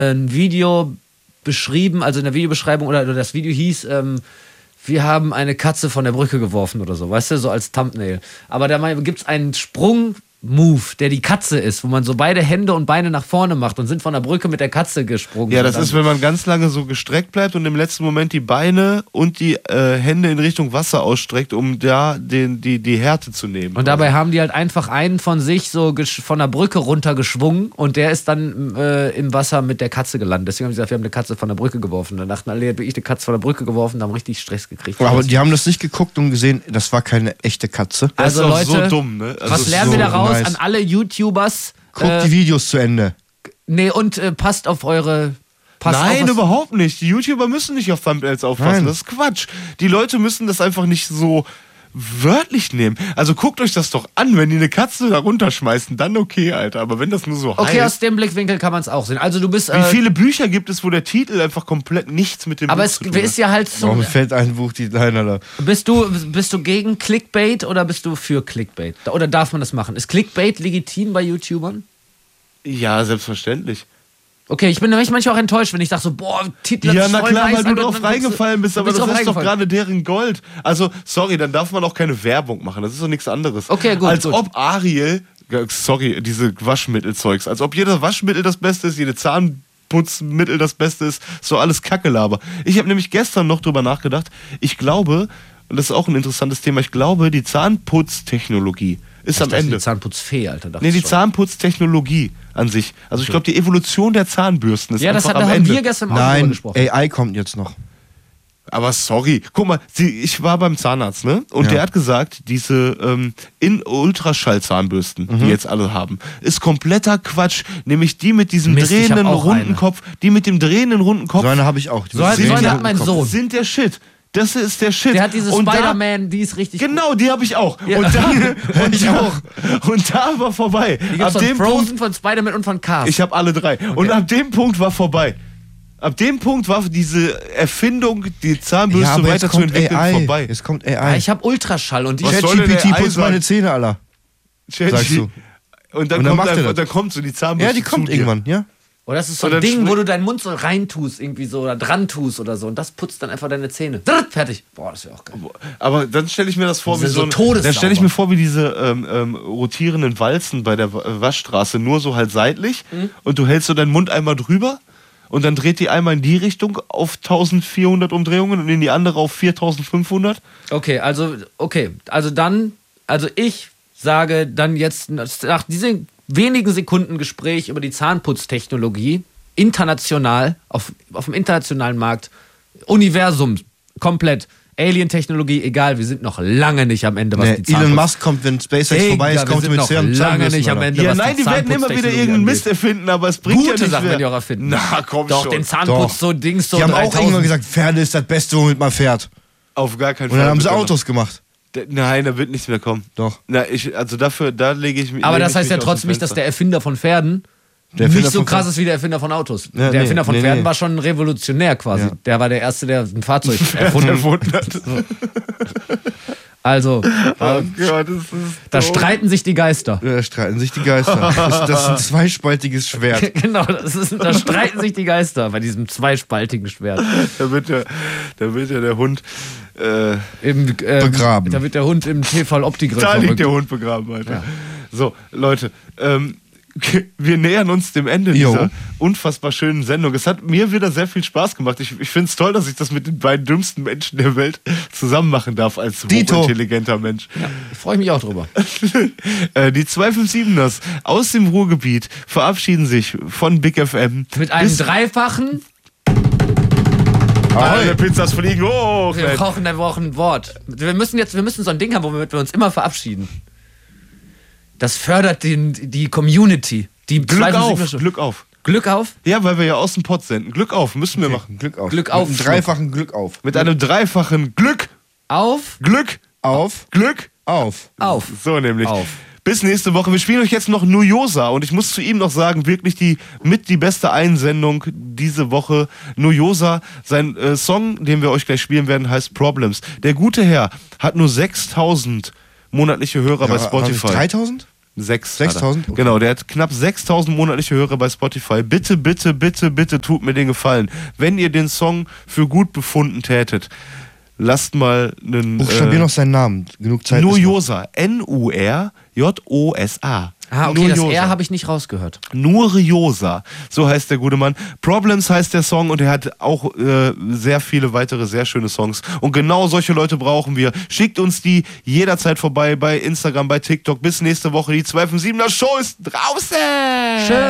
ein Video beschrieben, also in der Videobeschreibung oder das Video hieß, wir haben eine Katze von der Brücke geworfen oder so, weißt du, so als Thumbnail. Aber da gibt es einen Sprung-Move, der die Katze ist, wo man so beide Hände und Beine nach vorne macht und sind von der Brücke mit der Katze gesprungen. Ja, das ist, wenn man ganz lange so gestreckt bleibt und im letzten Moment die Beine und die Hände in Richtung Wasser ausstreckt, um da die Härte zu nehmen. Und dabei haben die halt einfach einen von sich so von der Brücke runtergeschwungen und der ist dann im Wasser mit der Katze gelandet. Deswegen haben sie gesagt, wir haben eine Katze von der Brücke geworfen. Dann dachten alle, ich eine Katze von der Brücke geworfen, da haben richtig Stress gekriegt. Aber die haben das nicht geguckt und gesehen, das war keine echte Katze. Also das ist Leute, so dumm, ne? Was lernen wir daraus an alle YouTubers? Guckt die Videos zu Ende. Nee, und passt auf eure... Nein, überhaupt nicht. Die YouTuber müssen nicht auf Thumbnails aufpassen. Nein. Das ist Quatsch. Die Leute müssen das einfach nicht so wörtlich nehmen. Also guckt euch das doch an, wenn die eine Katze da runterschmeißen, dann okay, Alter. Aber wenn das nur so Okay, heißt, aus dem Blickwinkel kann man es auch sehen. Also du bist... wie viele Bücher gibt es, wo der Titel einfach komplett nichts mit dem aber Buch es zu tun hat? ist ja halt so... Warum fällt ein Buch die Leiner da? Bist du gegen Clickbait oder bist du für Clickbait? Oder darf man das machen? Ist Clickbait legitim bei YouTubern? Ja, selbstverständlich. Okay, ich bin nämlich manchmal auch enttäuscht, wenn ich sage so, boah, Titel Ja, ist na voll klar, nice, weil du Alter, drauf dann guckst du- reingefallen bist, du aber bist das drauf ist doch reingefallen. gerade deren Gold. Also, sorry, dann darf man auch keine Werbung machen. Das ist doch nichts anderes. Okay, gut, Als gut. ob Ariel, sorry, diese Waschmittelzeugs, als ob jedes Waschmittel das Beste ist, jede Zahnputzmittel das Beste ist, so alles Kackelaber. Ich habe nämlich gestern noch drüber nachgedacht, ich glaube, und das ist auch ein interessantes Thema, ich glaube, die Zahnputztechnologie ist am Ende. Die Zahnputzfee, Alter. dachte Nee, die ich schon. Zahnputztechnologie an sich. Also ich glaube, die Evolution der Zahnbürsten ist Ja, das einfach haben am Ende. wir gestern auch drüber Nein, gesprochen. AI kommt jetzt noch. Aber sorry, guck mal, ich war beim Zahnarzt, ne? Und der hat gesagt, diese in Ultraschall-Zahnbürsten, die jetzt alle haben, ist kompletter Quatsch. Nämlich die mit diesem Mist, ich hab drehenden auch runden eine. Kopf, die mit dem drehenden runden Kopf So eine habe ich auch. So eine hat mein Sohn. sind der Shit. Das ist der Shit. Der hat diese Und da- Spider-Man, die ist richtig Genau, die habe ich auch. Ja. Und da, Ich auch. Und da war vorbei. Die gibt's von Frozen, von Spider-Man und von Cars. Ich habe alle drei. Und ab dem Punkt war vorbei. Ab dem Punkt war diese Erfindung, die Zahnbürste aber jetzt kommt weiterzuentwickeln, AI. vorbei. Jetzt kommt Ja, AI. ich habe Ultraschall und die Was soll denn der ChatGPT AI putzt sagen? meine Zähne, Alter. Sagst du. Und dann, Und dann kommt macht er einfach, das. dann kommt so die Zahnbürste. Ja, die kommt zu dir. irgendwann, ja. Oder das ist so Und ein dann Ding, wo schmeckt- du deinen Mund so reintust, irgendwie so, oder dran tust oder so. Und das putzt dann einfach deine Zähne. Drrrt, fertig. Boah, das wäre auch geil. Aber dann stelle ich mir das vor, Die wie sind so so ein, todessauber. dann stelle ich mir vor, wie diese rotierenden Walzen bei der Waschstraße, nur so halt seitlich. Und du hältst so deinen Mund einmal drüber und dann dreht die einmal in die Richtung auf 1400 Umdrehungen und in die andere auf 4500. Okay, also ich sage dann jetzt, nach diesen wenigen Sekunden Gespräch über die Zahnputztechnologie, international, auf dem internationalen Markt, Universum, komplett, Alien-Technologie, egal, wir sind noch lange nicht am Ende, was Nee, die Elon Musk kommt, wenn SpaceX vorbei ist, wir kommt sind mit noch Zahnbürsten, lange nicht am Alter. Ende, Ja, was nein, die die werden immer wieder Zahnputztechnologie irgendeinen Mist angeht. erfinden, aber es bringt ja Gute nicht Sachen mehr. werden die auch erfinden. Na, komm Doch, schon. den Zahnputz, so Dings, so Die haben auch 3000. irgendwann gesagt, Pferde ist das Beste, womit man fährt. Auf gar keinen Und Fall. dann haben sie bitte. Autos gemacht. Nein, da wird nichts mehr kommen. Doch. Na, also dafür, da lege ich mich. Aber lege das ich heißt ja mich aus dem trotzdem nicht, dass Fenster. der Erfinder von Pferden Der Erfinder nicht so von krass Pferden- ist wie der Erfinder von Autos. Ja, der Erfinder von nee, Pferden nee. war schon revolutionär quasi. Ja. Der war der Erste, der ein Fahrzeug erfunden hat. Also, Oh Gott, das ist da doof. streiten sich die Geister. Ja, da streiten sich die Geister. Das ist ein zweispaltiges Schwert. Genau, da streiten sich die Geister bei diesem zweispaltigen Schwert. Da wird ja der Hund. Begraben. Da wird der Hund im Tefal-Opti-Grill Da liegt verrückt. der Hund begraben, Alter. So, Leute, wir nähern uns dem Ende Jo. dieser unfassbar schönen Sendung. Es hat mir wieder sehr viel Spaß gemacht. Ich finde es toll, dass ich das mit den beiden dümmsten Menschen der Welt zusammen machen darf als Dito. hochintelligenter Mensch. Ich freue mich auch drüber. Die 257ers aus dem Ruhrgebiet verabschieden sich von Big FM. Mit einem Bis- dreifachen, Alle Pizzas fliegen hoch. wir brauchen ein Wort. Wir müssen so ein Ding haben, womit wir uns immer verabschieden. Das fördert die Community. Die Glück auf, 257 Glück auf. Glück auf? Ja, weil wir ja aus dem Pott senden. Glück auf, müssen wir machen. Glück auf. Glück auf. Mit einem dreifachen Glück auf. Mit einem dreifachen Glück, Auf, Glück, Auf. Glück. Auf. auf. So nämlich. Auf. Bis nächste Woche. Wir spielen euch jetzt noch Nujosa und ich muss zu ihm noch sagen, wirklich die beste Einsendung diese Woche. Nujosa, sein Song, den wir euch gleich spielen werden, heißt Problems. Der gute Herr hat nur 6.000 monatliche Hörer bei Spotify. 3000? 6.000? Okay. Genau, der hat knapp 6.000 monatliche Hörer bei Spotify. Bitte, bitte, bitte, bitte tut mir den Gefallen. Wenn ihr den Song für gut befunden tätet, lasst mal einen... Buchstabier noch seinen Namen. Genug Zeit. Nurjosa. N-U-R-J-O-S-A. Ah, okay, das Nurjosa. R habe ich nicht rausgehört. Nurjosa, so heißt der gute Mann. Problems heißt der Song und er hat auch sehr viele weitere sehr schöne Songs. Und genau solche Leute brauchen wir. Schickt uns die jederzeit vorbei bei Instagram, bei TikTok. Bis nächste Woche. Die 12.7er Show ist draußen. Schön.